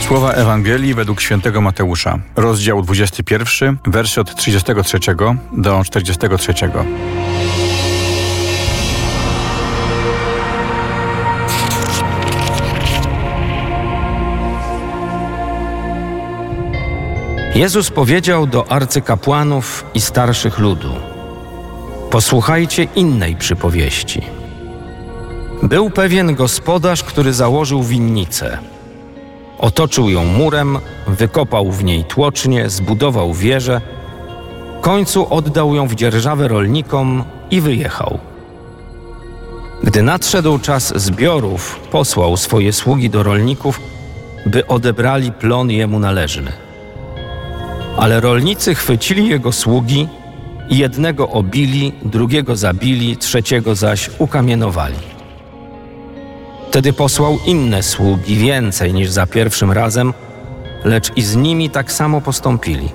Słowa Ewangelii według świętego Mateusza, rozdział 21, wersy od 33 do 43. Jezus powiedział do arcykapłanów i starszych ludu: posłuchajcie innej przypowieści. Był pewien gospodarz, który założył winnicę. Otoczył ją murem, wykopał w niej tłocznię, zbudował wieżę. W końcu oddał ją w dzierżawę rolnikom i wyjechał. Gdy nadszedł czas zbiorów, posłał swoje sługi do rolników, by odebrali plon jemu należny. Ale rolnicy chwycili jego sługi i jednego obili, drugiego zabili, trzeciego zaś ukamienowali. Wtedy posłał inne sługi, więcej niż za pierwszym razem, lecz i z nimi tak samo postąpili.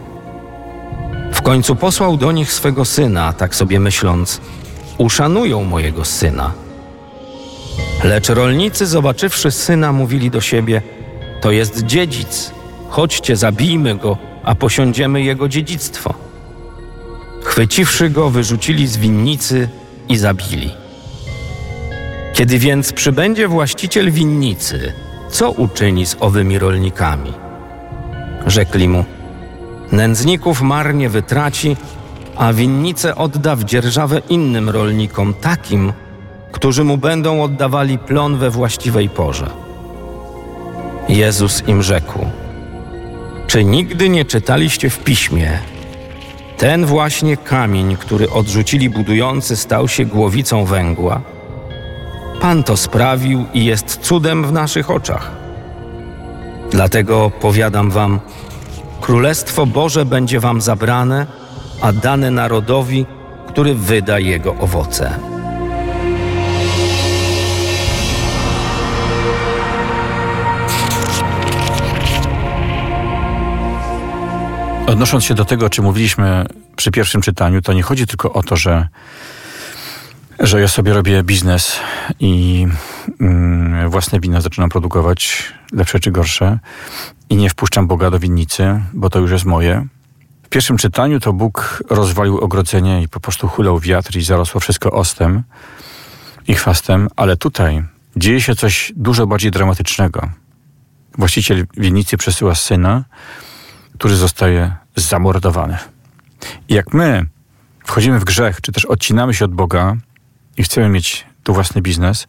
W końcu posłał do nich swego syna, tak sobie myśląc: uszanują mojego syna. Lecz rolnicy, zobaczywszy syna, mówili do siebie: to jest dziedzic, chodźcie, zabijmy go, a posiądziemy jego dziedzictwo. Chwyciwszy go, wyrzucili z winnicy i zabili. Kiedy więc przybędzie właściciel winnicy, co uczyni z owymi rolnikami? Rzekli mu: nędzników marnie wytraci, a winnicę odda w dzierżawę innym rolnikom, takim, którzy mu będą oddawali plon we właściwej porze. Jezus im rzekł: czy nigdy nie czytaliście w Piśmie: ten właśnie kamień, który odrzucili budujący, stał się głowicą węgła? Pan to sprawił i jest cudem w naszych oczach. Dlatego powiadam wam, Królestwo Boże będzie wam zabrane, a dane narodowi, który wyda jego owoce. Odnosząc się do tego, o czym mówiliśmy przy pierwszym czytaniu, to nie chodzi tylko o to, że ja sobie robię biznes i własne wina zaczynam produkować, lepsze czy gorsze, i nie wpuszczam Boga do winnicy, bo to już jest moje. W pierwszym czytaniu to Bóg rozwalił ogrodzenie i po prostu hulał wiatr i zarosło wszystko ostem i chwastem, ale tutaj dzieje się coś dużo bardziej dramatycznego. Właściciel winnicy przesyła syna, który zostaje zamordowany. I jak my wchodzimy w grzech, czy też odcinamy się od Boga i chcemy mieć tu własny biznes,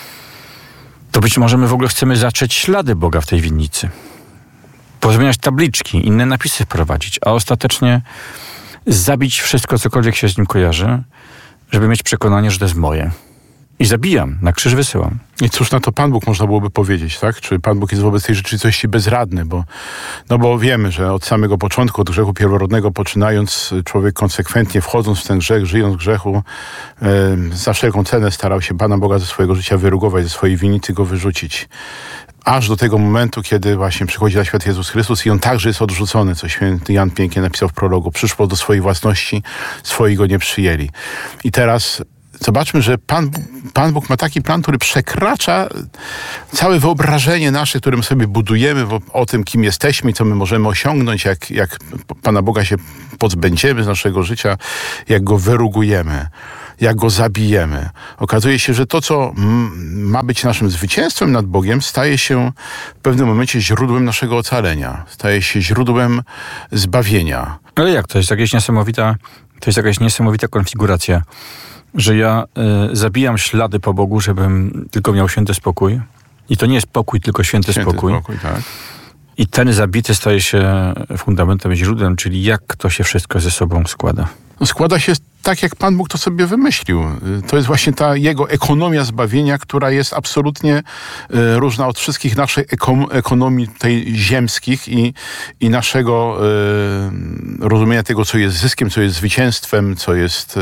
to być może my w ogóle chcemy zatrzeć ślady Boga w tej winnicy. Pozmieniać tabliczki, inne napisy wprowadzić, a ostatecznie zabić wszystko, cokolwiek się z nim kojarzy, żeby mieć przekonanie, że to jest moje. I zabijam, na krzyż wysyłam. I cóż na to Pan Bóg można byłoby powiedzieć, tak? Czy Pan Bóg jest wobec tej rzeczywistości bezradny? Bo wiemy, że od samego początku, od grzechu pierworodnego poczynając, człowiek konsekwentnie wchodząc w ten grzech, żyjąc w grzechu, za wszelką cenę starał się Pana Boga ze swojego życia wyrugować, ze swojej winnicy go wyrzucić. Aż do tego momentu, kiedy właśnie przychodzi na świat Jezus Chrystus i On także jest odrzucony, co święty Jan pięknie napisał w prologu. Przyszło do swojej własności, swoi go nie przyjęli. I teraz zobaczmy, że Pan Bóg ma taki plan, który przekracza całe wyobrażenie nasze, którym sobie budujemy o tym, kim jesteśmy i co my możemy osiągnąć, jak Pana Boga się pozbędziemy z naszego życia, jak go wyrugujemy, jak go zabijemy. Okazuje się, że to, co ma być naszym zwycięstwem nad Bogiem, staje się w pewnym momencie źródłem naszego ocalenia. Staje się źródłem zbawienia. Ale jak? To jest jakaś niesamowita konfiguracja, że ja zabijam ślady po Bogu, żebym tylko miał święty spokój. I to nie jest pokój, tylko święty spokój. Tak. I ten zabity staje się fundamentem, źródłem, czyli jak to się wszystko ze sobą składa. Składa się tak, jak Pan Bóg to sobie wymyślił. To jest właśnie ta Jego ekonomia zbawienia, która jest absolutnie różna od wszystkich naszych ekonomii tej ziemskich i naszego rozumienia tego, co jest zyskiem, co jest zwycięstwem, co jest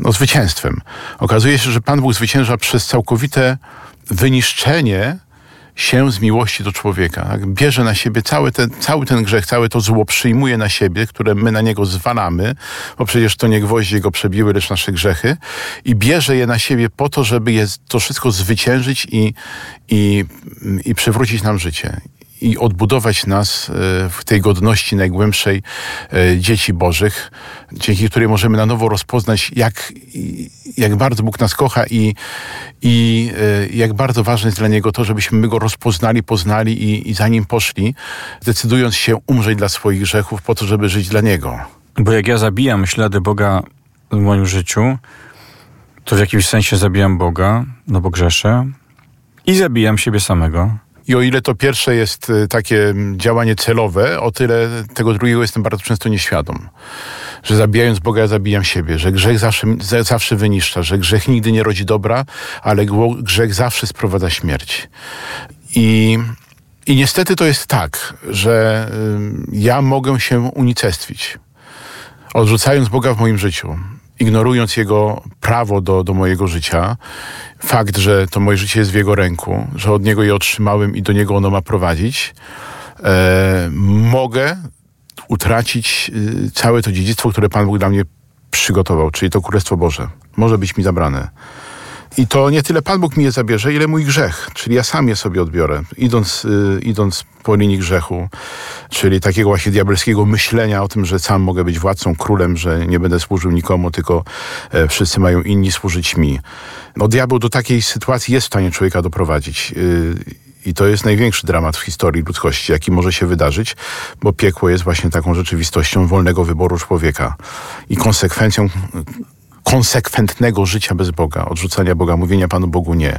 zwycięstwem. Okazuje się, że Pan Bóg zwycięża przez całkowite wyniszczenie się z miłości do człowieka. Tak? Bierze na siebie cały ten grzech, całe to zło przyjmuje na siebie, które my na niego zwalamy, bo przecież to nie gwoździe go przebiły, lecz nasze grzechy. I bierze je na siebie po to, żeby to wszystko zwyciężyć i przywrócić nam życie. I odbudować nas w tej godności najgłębszej dzieci Bożych, dzięki której możemy na nowo rozpoznać, jak bardzo Bóg nas kocha i jak bardzo ważne jest dla Niego to, żebyśmy my Go rozpoznali, poznali i za Nim poszli, decydując się umrzeć dla swoich grzechów po to, żeby żyć dla Niego. Bo jak ja zabijam ślady Boga w moim życiu, to w jakimś sensie zabijam Boga, no bo grzeszę, i zabijam siebie samego. I o ile to pierwsze jest takie działanie celowe, o tyle tego drugiego jestem bardzo często nieświadom. Że zabijając Boga, ja zabijam siebie. Że grzech zawsze wyniszcza. Że grzech nigdy nie rodzi dobra, ale grzech zawsze sprowadza śmierć. I niestety to jest tak, że ja mogę się unicestwić. Odrzucając Boga w moim życiu, ignorując Jego prawo do mojego życia, fakt, że to moje życie jest w Jego ręku, że od Niego je otrzymałem i do Niego ono ma prowadzić, mogę utracić całe to dziedzictwo, które Pan Bóg dla mnie przygotował, czyli to Królestwo Boże. Może być mi zabrane. I to nie tyle Pan Bóg mi je zabierze, ile mój grzech, czyli ja sam je sobie odbiorę, idąc po linii grzechu, czyli takiego właśnie diabelskiego myślenia o tym, że sam mogę być władcą, królem, że nie będę służył nikomu, tylko wszyscy mają inni służyć mi. No, diabeł do takiej sytuacji jest w stanie człowieka doprowadzić. I to jest największy dramat w historii ludzkości, jaki może się wydarzyć, bo piekło jest właśnie taką rzeczywistością wolnego wyboru człowieka i konsekwencją konsekwentnego życia bez Boga, odrzucania Boga, mówienia Panu Bogu nie.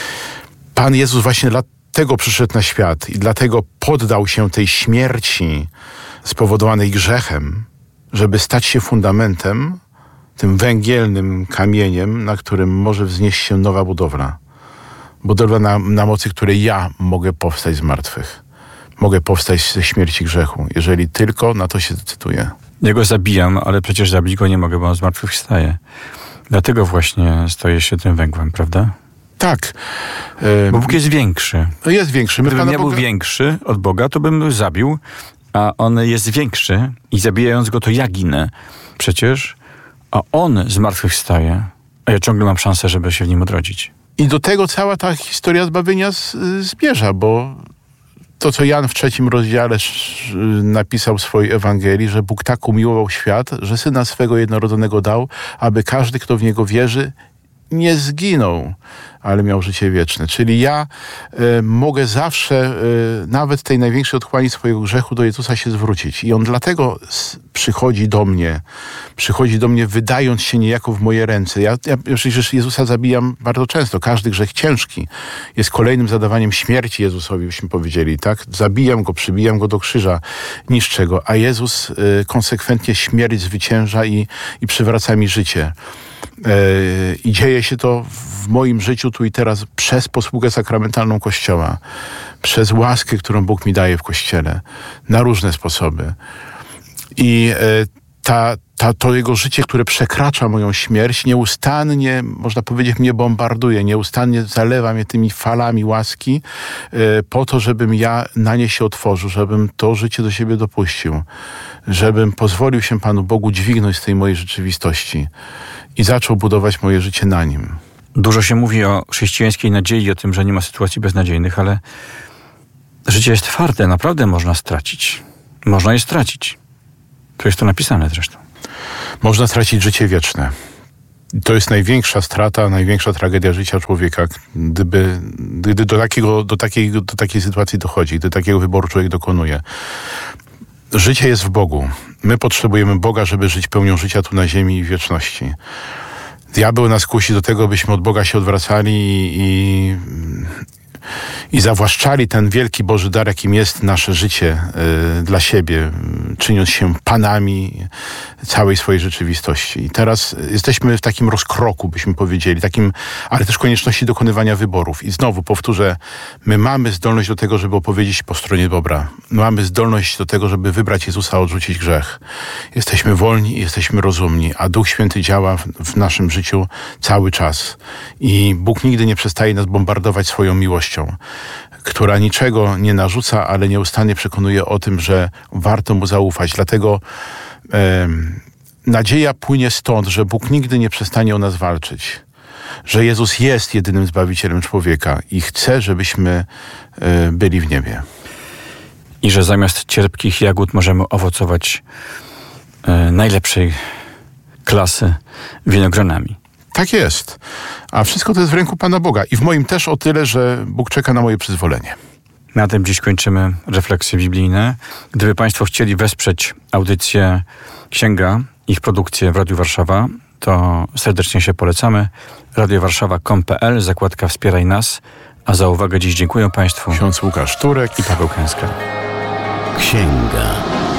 Pan Jezus właśnie dlatego przyszedł na świat i dlatego poddał się tej śmierci spowodowanej grzechem, żeby stać się fundamentem, tym węgielnym kamieniem, na którym może wznieść się nowa budowla. Budowla na mocy której ja mogę powstać z martwych. Mogę powstać ze śmierci grzechu, jeżeli tylko na to się zdecyduję. Ja go zabijam, ale przecież zabić go nie mogę, bo on zmartwychwstaje. Dlatego właśnie staje się tym węglem, prawda? Tak. Bo Bóg jest większy. Jest większy. Gdybym ja był większy od Boga, to bym go zabił, a on jest większy i zabijając go, to ja ginę. Przecież, a on zmartwychwstaje, a ja ciągle mam szansę, żeby się w nim odrodzić. I do tego cała ta historia zbawienia zmierza, bo to, co Jan w 3 rozdziale napisał w swojej Ewangelii, że Bóg tak umiłował świat, że Syna swego jednorodzonego dał, aby każdy, kto w Niego wierzy, nie zginął, ale miał życie wieczne. Czyli ja mogę zawsze, nawet tej największej otchłani swojego grzechu, do Jezusa się zwrócić. I On dlatego przychodzi do mnie, wydając się niejako w moje ręce. Ja przecież Jezusa zabijam bardzo często. Każdy grzech ciężki jest kolejnym zadawaniem śmierci Jezusowi, byśmy powiedzieli, tak? Zabijam Go, przybijam Go do krzyża, niszczę Go, a Jezus konsekwentnie śmierć zwycięża i przywraca mi życie. I dzieje się to w moim życiu tu i teraz przez posługę sakramentalną Kościoła, przez łaskę, którą Bóg mi daje w Kościele, na różne sposoby. I to Jego życie, które przekracza moją śmierć, nieustannie, można powiedzieć, mnie bombarduje, nieustannie zalewa mnie tymi falami łaski po to, żebym ja na nie się otworzył, żebym to życie do siebie dopuścił, żebym pozwolił się Panu Bogu dźwignąć z tej mojej rzeczywistości i zaczął budować moje życie na Nim. Dużo się mówi o chrześcijańskiej nadziei, o tym, że nie ma sytuacji beznadziejnych, ale życie jest twarde, naprawdę można stracić. Można je stracić. To jest to napisane zresztą. Można stracić życie wieczne. To jest największa strata, największa tragedia życia człowieka, gdy do takiej sytuacji dochodzi, gdy takiego wyboru człowiek dokonuje. Życie jest w Bogu. My potrzebujemy Boga, żeby żyć pełnią życia tu na ziemi i w wieczności. Diabeł nas kusi do tego, byśmy od Boga się odwracali i zawłaszczali ten wielki Boży dar, jakim jest nasze życie dla siebie, czyniąc się panami całej swojej rzeczywistości. I teraz jesteśmy w takim rozkroku, byśmy powiedzieli, ale też konieczności dokonywania wyborów. I znowu powtórzę, my mamy zdolność do tego, żeby opowiedzieć po stronie dobra. Mamy zdolność do tego, żeby wybrać Jezusa, odrzucić grzech. Jesteśmy wolni, jesteśmy rozumni, a Duch Święty działa w naszym życiu cały czas. I Bóg nigdy nie przestaje nas bombardować swoją miłością, która niczego nie narzuca, ale nieustannie przekonuje o tym, że warto mu zaufać. Dlatego nadzieja płynie stąd, że Bóg nigdy nie przestanie o nas walczyć. Że Jezus jest jedynym Zbawicielem człowieka i chce, żebyśmy byli w niebie. I że zamiast cierpkich jagód możemy owocować najlepszej klasy winogronami. Tak jest. A wszystko to jest w ręku Pana Boga. I w moim też o tyle, że Bóg czeka na moje przyzwolenie. Na tym dziś kończymy refleksje biblijne. Gdyby Państwo chcieli wesprzeć audycję Księga, ich produkcję w Radiu Warszawa, to serdecznie się polecamy. radiowarszawa.com.pl, zakładka Wspieraj nas. A za uwagę dziś dziękuję Państwu. Ksiądz Łukasz Turek i Paweł Kęska. Księga.